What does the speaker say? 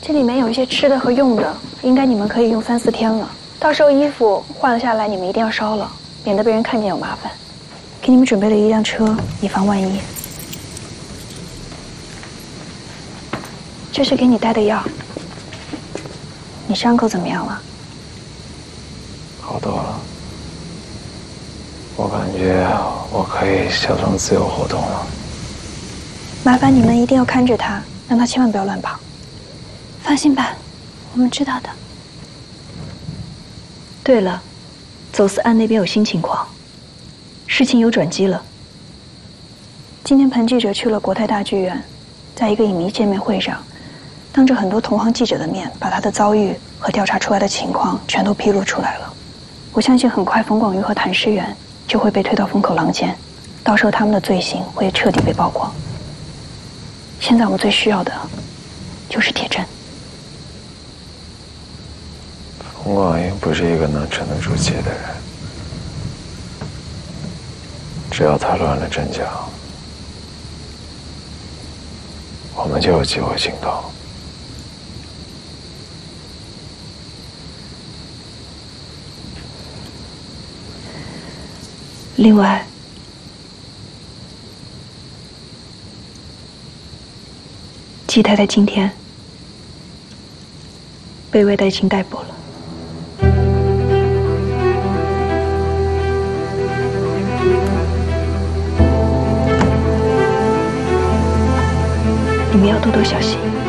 这里面有一些吃的和用的，应该你们可以用3、4天了。到时候衣服换了下来，你们一定要烧了，免得被人看见有麻烦。给你们准备了一辆车，以防万一。这是给你带的药。你伤口怎么样了？ 好多了。我感觉我可以假装自由活动了。 麻烦你们一定要看着他，让他千万不要乱跑。 放心吧，我们知道的。 对了，走私案那边有新情况，事情有转机了。 今天彭记者去了国泰大剧院，在一个影迷见面会上，当着很多同行记者的面，把他的遭遇和调查出来的情况全都披露出来了。我相信很快冯广玉和谭诗媛就会被推到风口浪尖，到时候他们的罪行会彻底被曝光。现在我们最需要的就是铁证。 冯广英不是一个能沉得住气的人，只要他乱了阵脚，我们就有机会行动。 另外，季太太今天被魏代清逮捕了。你们要多多小心。